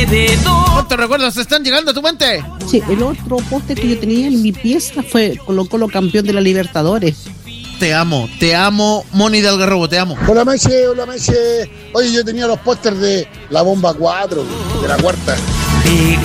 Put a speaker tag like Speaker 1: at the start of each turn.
Speaker 1: ¿Cuántos recuerdos están llegando a tu mente?
Speaker 2: Sí, el otro póster que yo tenía en mi pieza fue Colo-Colo campeón de la Libertadores.
Speaker 1: Te amo, Moni de Algarrobo, te amo.
Speaker 3: Hola Meche. Oye, yo tenía los pósters de la Bomba 4, de la cuarta.